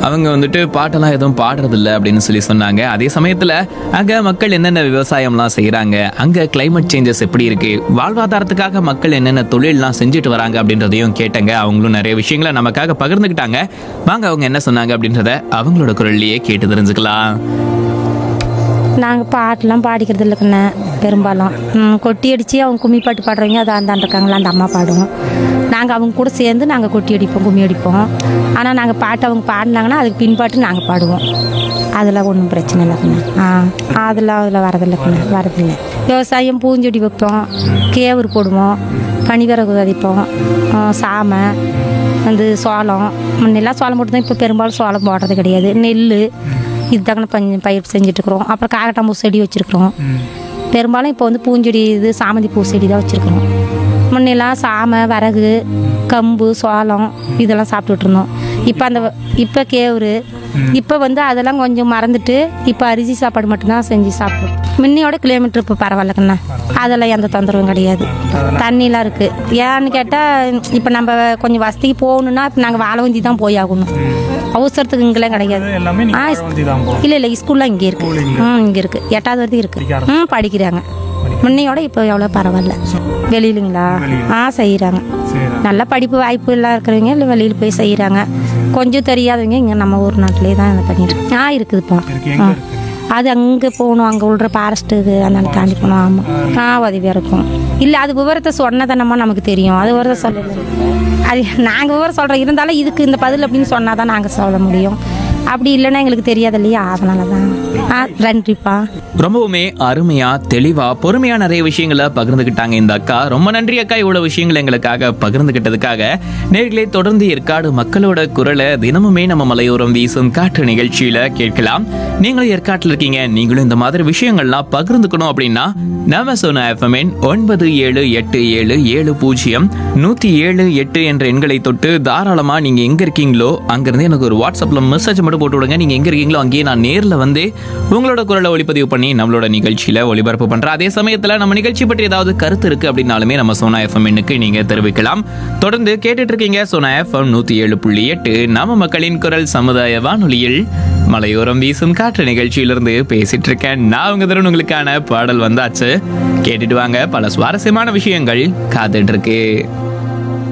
அவங்க வந்துட்டு பாட்டெல்லாம் எதுவும் பாடுறதில்ல அப்படின்னு சொல்லி சொன்னாங்க. அதே சமயத்துல அங்க மக்கள் என்னென்ன விவசாயம்லாம் செய்யறாங்க, அங்க கிளைமேட் சேஞ்சஸ் எப்படி இருக்கு, வாழ்வாதாரத்துக்காக மக்கள் என்னென்ன தொழில்லாம் செஞ்சுட்டு வராங்க அப்படின்றதையும் கேட்டங்க. அவங்களும் நிறைய விஷயங்களை நமக்காக பகிர்ந்துக்கிட்டாங்க. வாங்க அவங்க என்ன சொன்னாங்க அப்படின்றத அவங்களோட குரல்லையே கேட்டு தெரிஞ்சுக்கலாம். நாங்கள் பாட்டெலாம் பாடிக்கிறது இல்லைக்குண்ணே. பெரும்பாலும் கொட்டி அடித்து அவங்க கும்மி பாட்டு பாடுறவங்க அது அந்தாண்டு இருக்காங்களா, அந்த அம்மா பாடுவோம். நாங்கள் அவங்க கூட சேர்ந்து நாங்கள் கொட்டி அடிப்போம், கும்மி அடிப்போம். ஆனால் நாங்கள் பாட்டு அவங்க பாடினாங்கன்னா அதுக்கு பின்பாட்டு நாங்கள் பாடுவோம். அதில் ஒன்றும் பிரச்சனை இல்லைக்குண்ணே. அதில் வரதில்லை. விவசாயம் பூஞ்செடி வைப்போம், கேவுரு போடுவோம், பனிவிறகு விதைப்போம், சாமை சோளம். முன்னெல்லாம் சோளம் போட்டு தான், இப்போ பெரும்பாலும் சோளம் போடுறது கிடையாது. நெல் இதுதாங்க பயிர் செஞ்சிட்ருக்குறோம். அப்புறம் காகட்டாம்பூ செடி வச்சுருக்குறோம். பெரும்பாலும் இப்போ பூஞ்செடி சாமந்தி பூ செடி தான் வச்சுருக்குறோம். முன்னெல்லாம் சாமை, வரகு, கம்பு, சோளம் இதெல்லாம் சாப்பிட்டுட்டு இருந்தோம். இப்போ கேவுரு. இப்போ அதெல்லாம் கொஞ்சம் மறந்துட்டு இப்போ அரிசி சாப்பாடு மட்டும்தான் செஞ்சு சாப்பிடுவோம். முன்னையோட கிலோமீட்டர் இப்போ பரவாயில்லக்குண்ணா. அதெல்லாம் எந்த தொந்தரவும் கிடையாது. தண்ணிலாம் இருக்குது. ஏன்னு கேட்டால் இப்போ நம்ம கொஞ்சம் வசதிக்கு போகணுன்னா இப்போ நாங்கள் வாழவந்தி தான் போய் ஆகணும். அவசரத்துக்கு இங்கெல்லாம் கிடையாது. இல்லை ஸ்கூல்லாம் இங்கே இருக்குது. இங்கே இருக்குது. 8வது வரைக்கும் இருக்குது. படிக்கிறாங்க. முன்னையோட இப்போ எவ்வளோ பரவாயில்ல. வெளியிலுங்களா? செய்கிறாங்க. நல்ல படிப்பு வாய்ப்பு எல்லாம் இருக்கிறவங்க இல்லை வெளியில் போய் செய்கிறாங்க. கொஞ்சம் தெரியாதவங்க இங்கே நம்ம ஊர் நாட்டிலே தான் இதை பண்ணிட்டு இருக்குதுப்பா. அது அங்கே போகணும், அங்கே உள்ள ஃபாரஸ்ட்டுக்கு அந்த தாண்டி போகணும். ஆமாம், உதவியாக இருக்கும். இல்லை அது விவரத்தை சொன்னதானம்மா நமக்கு தெரியும். அது விவரத்தை சொல்லலை. அது நாங்கள் விவரம் சொல்கிறோம். இருந்தாலும் இதுக்கு இந்த பதில் அப்படின்னு சொன்னால் தான் நாங்கள் சொல்ல முடியும். அப்படி இல்லைன்னா எங்களுக்கு தெரியாது இல்லையா, அதனால தான். நன்றிப்பா. ரொம்பவுமே அருமையா, தெளிவா, பொறுமையா நிறைய விஷயங்களை பகிர்ந்துக்கிட்டாங்க இந்த அக்கா. ரொம்ப நன்றி அக்கா, இவ்வளவு விஷயங்களை எங்களுக்காக பகிர்ந்துகிட்டதுக்காக. நேர்களே, தொடர்ந்து ஏற்காடு மக்களோட குரலை தினமுமே நம்ம மலையோரம் வீசும் காற்று நிகழ்ச்சியில கேட்கலாம். நீங்களும் ஏற்காட்டில் இருக்கீங்க, நீங்களும் இந்த மாதிரி விஷயங்கள்லாம் பகிர்ந்துக்கணும் அப்படின்னா நம்ம சோனா எஃப்எம் 9777700178 என்ற எண்களை தொட்டு தாராளமா நீங்க எங்க இருக்கீங்களோ அங்கிருந்து எனக்கு ஒரு வாட்ஸ்அப்ல மெசேஜ் மட்டும் போட்டு விடுங்க. நீங்க எங்க இருக்கீங்களோ அங்கேயே நான் நேர்ல வந்து உங்களோட குரலை ஒளிப்பதிவு பண்ணி நம்மளோட நிகழ்ச்சியில ஒளிபரப்பு பண்றேன். அதே சமயத்துல நம்ம நிகழ்ச்சி பற்றி ஏதாவது கருத்து இருக்கு அப்படின்னாலுமே நம்ம சோனா எஃப்எம் நீங்க தெரிவிக்கலாம். தொடர்ந்து கேட்டுட்டு இருக்கீங்க சோனா எஃப்எம் 107.8 நம்ம மக்களின் குரல் சமுதாய வானொலியில் மலையோரம் வீசும் காற்று நிகழ்ச்சியிலிருந்து பேசிட்டு இருக்கேன். நான் உங்க தருண். உங்களுக்கான பாடல் வந்தாச்சு, கேட்டுட்டு வாங்க. பல சுவாரஸ்யமான விஷயங்கள் காத்துட்டு இருக்கு.